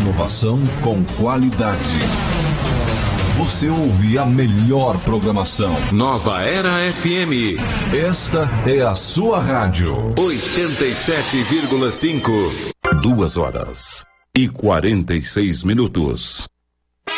Inovação com qualidade. Você ouve a melhor programação. Nova Era FM. Esta é a sua rádio. 87,5. 2 horas e 46 minutos.